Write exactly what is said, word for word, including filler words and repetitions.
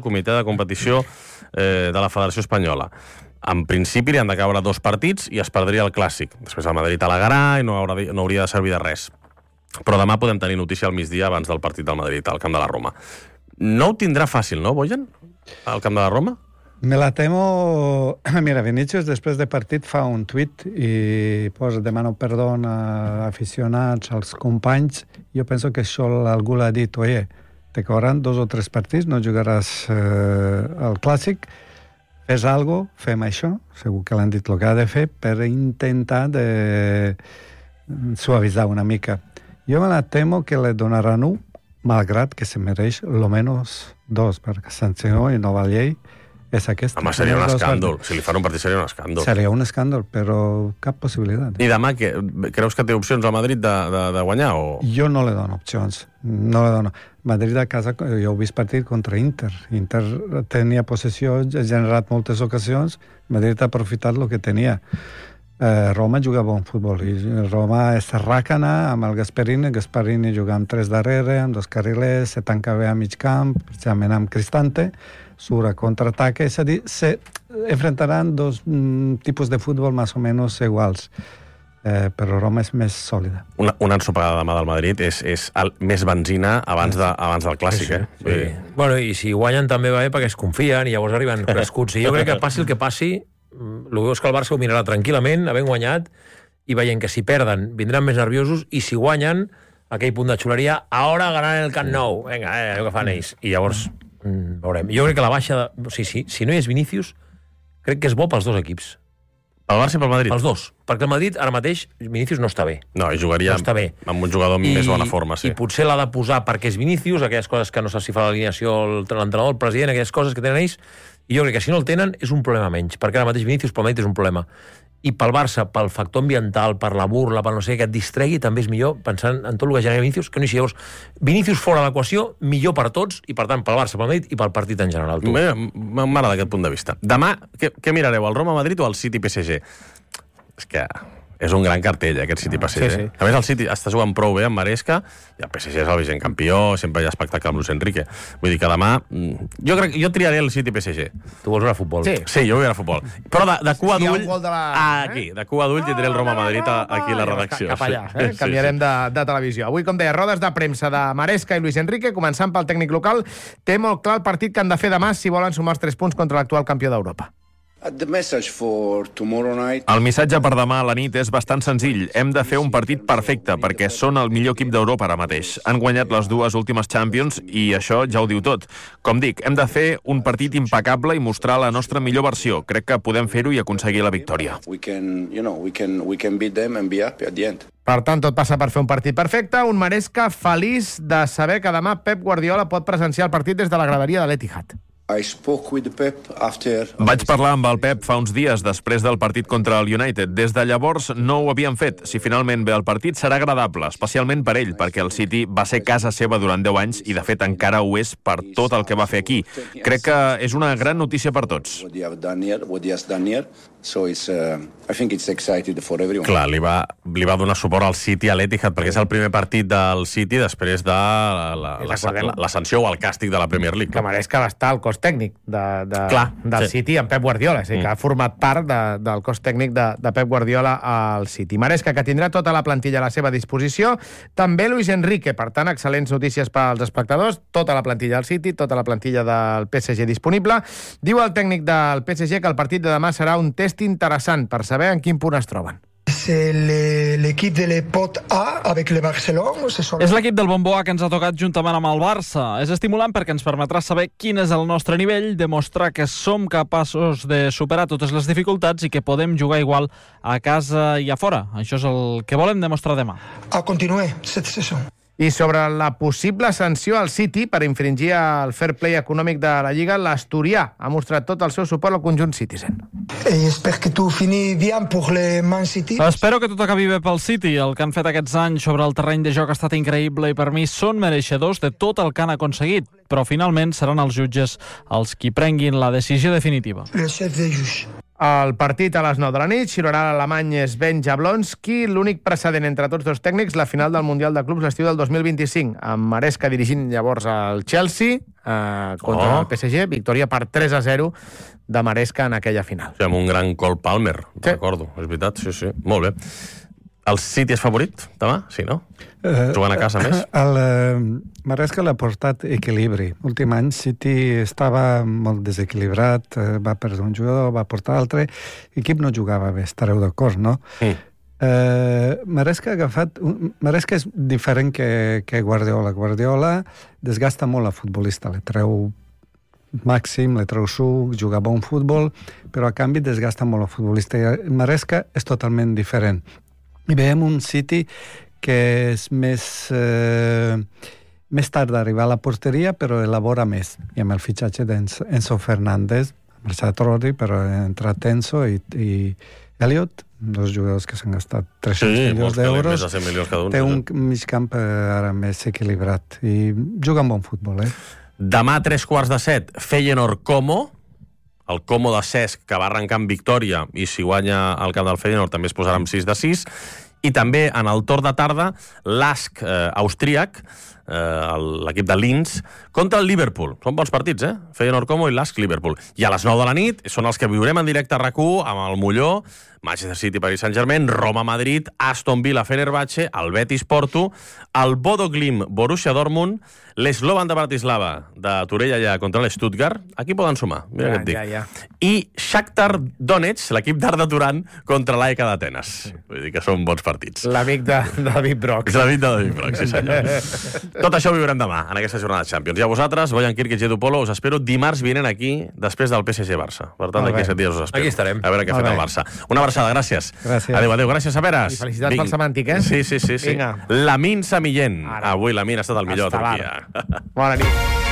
comitè de competició eh, de la Federació Espanyola. En principi li han de caure dos partits i es perdria el Clàssic. Després el Madrid alegarà i no, haurà, no hauria de servir de res. Però demà podem tenir notícia al migdia abans del partit del Madrid, al camp de la Roma. No ho tindrà fàcil, no, Bojan? Al camp de la Roma? Me la temo... Mira, Vinícius després de partit fa un tuit i posa, demano perdó a aficionats, als companys. Jo penso que això algú l'ha dit, oye, te cauran dos o tres partits, no jugaràs eh, al Clàssic, fes algo, fem això, segur que l'han dit el que ha de fer, per intentar de suavitzar una mica. Jo me la temo que le donaran un, malgrat que se mereix lo menos dos, perquè sanció i nova llei és aquesta. Home, seria un escàndol. Si li fan un partit seria un escàndol. Seria un escàndol, però cap possibilitat. I demà, que, creus que té opcions al Madrid de, de, de guanyar? O... Jo no le dono opcions. No le dono. Madrid a casa, jo he vist partit contra Inter. Inter tenia possessió, ha generat moltes ocasions. Madrid ha aprofitat el que tenia. Eh, Roma juga bon futbol. I Roma és ràcana amb el Gasperini. Gasperini juga amb tres darrere, amb dos carrilers, se tanca bé a mig camp, especialment amb Cristante, surt a contraataque. És a dir, se enfrentaran dos mm, tipus de futbol més o menys iguals. Eh, però Roma és més sòlida. Una, una ensopegada demà del Madrid és, és el, més benzina abans, de, abans del Clàssic, sí, sí. eh? Sí. Bueno, i si guanyen també va bé perquè es confien i llavors arriben crescuts. I jo crec que passi el que passi, el que és que el Barça ho mirarà tranquil·lament, havent guanyat, i veient que si perden vindran més nerviosos, i si guanyen, aquell punt de xuleria, ara ganar el Camp Nou. Vinga, eh, el que fan ells. I llavors mm, veurem. Jo crec que la baixa... De... Sí, sí, si no hi és Vinícius, crec que és bo pels dos equips. Pel Barça i pel Madrid? Els dos. Perquè el Madrid, ara mateix, Vinícius no està bé. No, i jugaria no està bé. amb un jugador amb I, més bona forma, sí. I potser l'ha de posar perquè és Vinícius, aquelles coses que no saps si fa l'alineació l'entrenador, el president, aquelles coses que tenen ells, i jo crec que si no el tenen és un problema menys, perquè ara mateix Vinícius pel Madrid és un problema. I pel Barça, pel factor ambiental, per la burla, per no sé què, que et distregui, també és millor pensant en tot el que genera Vinícius, que no hi sigui. Llavors, Vinícius fora de l'equació, millor per tots, i per tant pel Barça, pel Madrid i pel partit en general. M'agrada aquest punt de vista. Demà, què, què mirareu, el Roma-Madrid o el City-P S G? És que és un gran cartell, aquest City-P S G. Sí, sí. A més, el City està jugant prou bé amb Maresca, i el P S G és el vigent campió, sempre hi ha espectacle amb Luis Enrique. Vull dir que demà... Jo crec jo triaré el City-P S G. Tu vols veure futbol? Sí, sí, jo vull veure futbol. Però de, de cua sí, d'ull... De la... Ah, aquí, de cua d'ull tindré el Roma-Madrid aquí a la redacció. Cap allà, eh? Sí, canviarem sí. De, de televisió. Avui, com deia, rodes de premsa de Maresca i Luis Enrique, començant pel tècnic local. Té molt clar el partit que han de fer demà si volen sumar els tres punts contra l'actual campió d'Europa. El missatge per demà a la nit és bastant senzill. Hem de fer un partit perfecte, perquè són el millor equip d'Europa ara mateix. Han guanyat les dues últimes Champions i això ja ho diu tot. Com dic, hem de fer un partit impecable i mostrar la nostra millor versió. Crec que podem fer-ho i aconseguir la victòria. Per tant, tot passa per fer un partit perfecte. Un Maresca feliç de saber que demà Pep Guardiola pot presenciar el partit des de la graderia de l'Etihad. Vaig parlar amb el Pep fa uns dies després del partit contra el United. Des de llavors no ho havíem fet. Si finalment ve el partit serà agradable, especialment per ell, perquè el City va ser casa seva durant deu anys i de fet encara ho és per tot el que va fer aquí. Crec que és una gran notícia per tots. Clar, li va, li va donar suport al City a l'Etihad perquè és el primer partit del City després de la, la, la, la, la sanció o el càstig de la Premier League. Que Maresca va estar al cos tècnic de, de, Clar, del sí. City amb Pep Guardiola, és a dir, que ha format part de, del cos tècnic de, de Pep Guardiola al City. Maresca, que tindrà tota la plantilla a la seva disposició, també Luis Enrique, per tant, excel·lents notícies pels espectadors, tota la plantilla del City, tota la plantilla del P S G disponible. Diu el tècnic del P S G que el partit de demà serà un test interessant per saber en quin punt es troben. C'est l'équipe de les potes A avec le Barcelone. És l'equip del Bombo A que ens ha tocat juntament amb el Barça. És estimulant perquè ens permetrà saber quin és el nostre nivell, demostrar que som capaços de superar totes les dificultats i que podem jugar igual a casa i a fora. Això és el que volem demostrar demà. A continuar cette saison. I sobre la possible sanció al City per infringir el fair play econòmic de la Lliga, l'Asturià ha mostrat tot el seu suport al conjunt Citizen. I espero que tu finis bien pour le Man City. Espero que tot acabi bé pel City. El que han fet aquests anys sobre el terreny de joc ha estat increïble i per mi són mereixedors de tot el que han aconseguit. Però finalment seran els jutges els qui prenguin la decisió definitiva. Le chef de juge. El partit a les nou de la nit, xiularà l'alemany Sven Jablonski, l'únic precedent entre tots dos tècnics, la final del Mundial de Clubs l'estiu del dos mil vint-i-cinc, amb Maresca dirigint llavors el Chelsea eh, contra oh. el P S G, victòria per tres a zero de Maresca en aquella final. Sí, amb un gran Cole Palmer, sí. recordo, és veritat, sí, sí, molt bé. El City és favorit, demà? Sí, no? Uh, Jugant a casa més? El uh, Maresca l'ha portat equilibri. Últim any City estava molt desequilibrat, uh, va perdre un jugador, va portar altre, l'equip no jugava bé, estareu d'acord, no? Mm. Uh, Maresca ha agafat... Un, Maresca és diferent que, que Guardiola. Guardiola desgasta molt a futbolista, le treu màxim, le treu suc, juga bon futbol, però a canvi desgasta molt a futbolista. Maresca és totalment diferent. I veiem un City que és més, eh, més tard d'arribar a la porteria, però elabora més. I amb el fitxatge d'Enzo Fernández, ha marxat Rodri, però ha entrat Enzo i, i Elliot, dos jugadors que s'han gastat tres-cents sí, milions d'euros. Més de cent milions cada un. Té un mig camp ara més equilibrat i juga amb bon futbol, eh? Demà, tres quarts de set, Feyenoord-Como, el Como de Cesc, que va arrencar amb victòria, i si guanya el camp del Feyenoord també es posarà amb sis de sis, i també en el torn de tarda, l'Ask eh, austríac, eh, l'equip de Linz, contra el Liverpool. Són bons partits, eh? Feyenoord-Como i l'Ask Liverpool. I a les nou de la nit són els que viurem en directe a RAC u, amb el Molló, Manchester City, Paris Saint-Germain, Roma-Madrid, Aston Villa, Fenerbahce, el Betis-Porto, el Bodo Glimt, Borussia Dortmund, l'Slovan de Bratislava, de Torella allà contra l'Stuttgart. Aquí poden sumar, mira ja, què et dic. Ja, ja. I Shakhtar Donetsk, l'equip d'Arda Turan, contra l'A E K d'Atenes. Sí. Vull dir que són bons partits. L'amic de David Brock. És l'amic de David Brock, sí senyor. Tot això ho viurem demà, en aquesta jornada de Champions. I a vosaltres, Bojan Kirk i Edu Polo, us espero dimarts vinent aquí, després del P S G-Barça. Per tant, d'aquí set dies us espero. Aquí estarem. A veure què ha fet el Barça. Una abraçada, gràcies. Gràcies. Adéu, adéu, gràcies a Peres. I felicitats Ving. Pel semàntic, eh? Sí, sí, sí. sí. Vinga. Lamin Samillent. Ara. Avui Lamin ha estat el millor Hasta a Turquia. Bona nit.